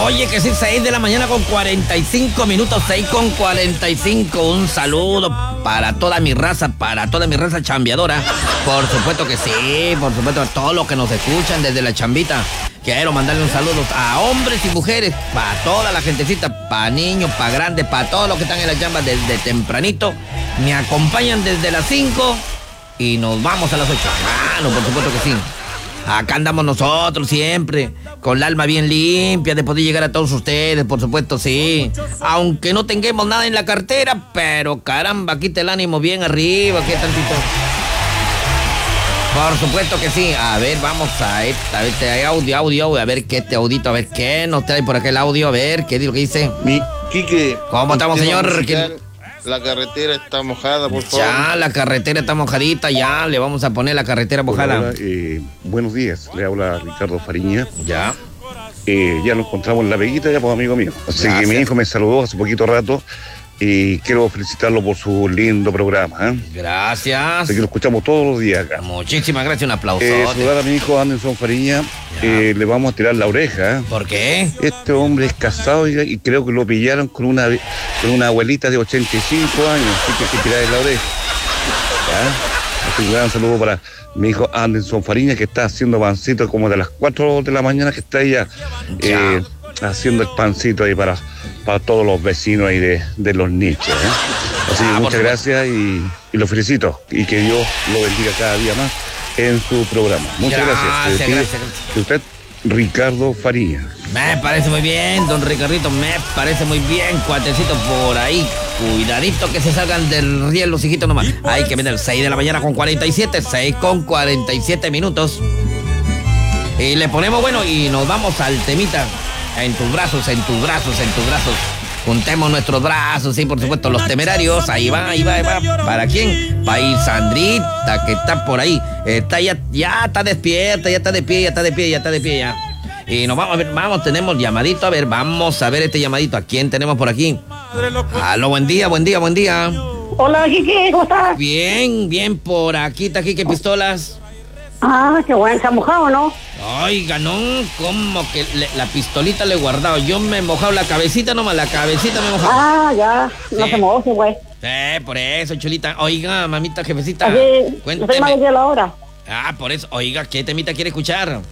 Oye, que sí, 6 de la mañana con 45 minutos, 6 con 45. Un saludo para toda mi raza chambeadora. Por supuesto que sí, por supuesto, a todos los que nos escuchan desde la chambita. Quiero mandarle un saludo a hombres y mujeres, para toda la gentecita, para niños, para grandes, para todos los que están en la chamba desde tempranito. Me acompañan desde las 5 y nos vamos a las 8. Bueno, por supuesto que sí. Acá andamos nosotros siempre, con el alma bien limpia, de poder llegar a todos ustedes, por supuesto, sí. Aunque no tengamos nada en la cartera, pero caramba, quita el ánimo bien arriba, ¿qué tantito? Por supuesto que sí. A ver, vamos a este audio, a ver qué este audito, a ver qué nos trae por acá el audio, a ver qué es lo que dice. Mi Quique, ¿cómo estamos, señor? La carretera está mojada, por favor. Ya, la carretera está mojadita, ya, le vamos a poner la carretera mojada. Hola, buenos días, le habla Ricardo Fariña. Ya. Ya nos encontramos en La Veguita, ya pues, amigo mío. Así Gracias. que mi hijo me saludó hace poquito rato y quiero felicitarlo por su lindo programa. Gracias. Así que lo escuchamos todos los días acá. Muchísimas gracias, un aplauso. Saludar a mi hijo Anderson Fariña, le vamos a tirar la oreja. ¿Por qué? Este hombre es casado y creo que lo pillaron con una abuelita de 85 años, así que hay que tirarle la oreja. ¿Ya? Así que un gran saludo para mi hijo Anderson Fariña, que está haciendo pancito como de las 4 de la mañana, que está ella haciendo el pancito ahí para todos los vecinos ahí de los nichos. Así que muchas gracias y lo felicito y que Dios lo bendiga cada día más en su programa. Muchas gracias. Gracias. De usted, Ricardo Fariña. Me parece muy bien, don Ricardito, me parece muy bien, cuatecito por ahí. Cuidadito que se salgan del riel los hijitos nomás. Hay que meter 6 de la mañana con 47, 6 con 47 minutos. Y le ponemos, bueno, y nos vamos al temita. En tus brazos, en tus brazos, en tus brazos. Juntemos nuestros brazos, sí, por supuesto, los temerarios. Ahí va. ¿Para quién? Para ir Sandrita, que está por ahí. Está ya está despierta, ya está de pie. Y nos vamos a ver, tenemos llamadito, a ver, vamos a ver este llamadito. ¿A quién tenemos por aquí? Aló, buen día. Hola, Quique, ¿cómo estás? Bien, por aquí está Quique Pistolas. Ah, qué bueno, ¿se ha mojado, no? Oiga, no, como que la pistolita le he guardado. Yo me he mojado la cabecita nomás, me he mojado. Ah, ya, no Sí. se moje, güey. Por eso, chulita. Oiga, mamita, jefecita, Así, no sé más cuénteme. de la hora. Por eso, oiga, ¿qué temita quiere escuchar?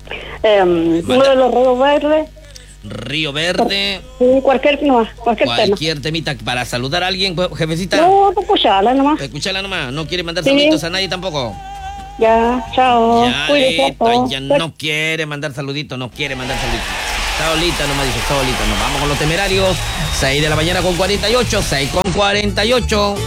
Uno de los Ríos Verdes. Río Verde, Sí, cualquier tema. cualquier temita para saludar a alguien, jefecita. No, pues escucharla nomás. Escúchala nomás, no quiere mandar Sí. saluditos a nadie tampoco. Ya, chao. Ya, Cuídate. ya no quiere mandar saluditos, Está solita nomás, dice, solita. Nos vamos con los temerarios. 6 de la mañana con 48, 6 con 48.